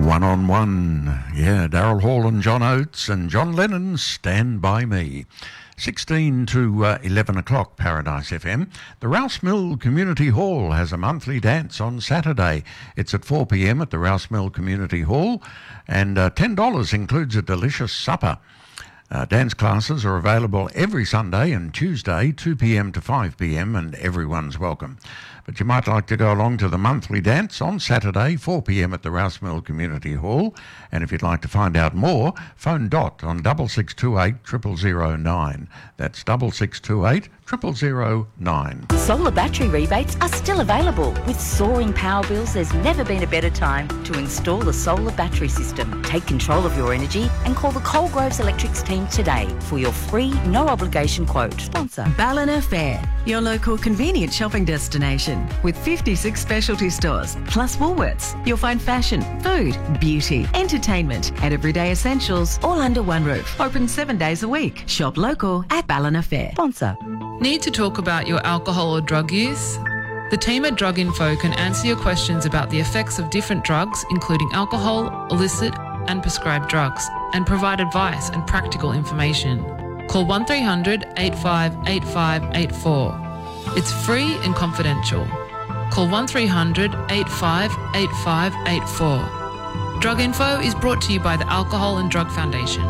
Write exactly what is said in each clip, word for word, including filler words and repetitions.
One on One. Yeah, Daryl Hall and John Oates and John Lennon, Stand By Me. sixteen to uh, eleven o'clock, Paradise F M. The Rouse Mill Community Hall has a monthly dance on Saturday. It's at four p.m. at the Rouse Mill Community Hall, and uh, ten dollars includes a delicious supper. Uh, dance classes are available every Sunday and Tuesday, two p.m. to five p.m, and everyone's welcome. But you might like to go along to the monthly dance on Saturday, four p.m. at the Rouse Mill Community Hall. And if you'd like to find out more, phone Dot on double six two eight, zero zero zero nine. That's double six two eight, zero zero zero nine. Solar battery rebates are still available. With soaring power bills, there's never been a better time to install a solar battery system. Take control of your energy and call the Coalgroves Electrics team today for your free, no-obligation quote. Sponsor Ballina Fair, your local convenient shopping destination with fifty-six specialty stores, plus Woolworths. You'll find fashion, food, beauty, entertainment and everyday essentials all under one roof. Open seven days a week. Shop local at Ballina Fair. Sponsor. Need to talk about your alcohol or drug use? The team at Drug Info can answer your questions about the effects of different drugs, including alcohol, illicit and prescribed drugs, and provide advice and practical information. Call one three hundred, eight five eight five eight four. It's free and confidential. Call one three hundred, eight five eight five eight four. Drug Info is brought to you by the Alcohol and Drug Foundation.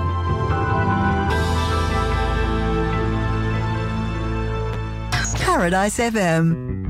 Paradise F M.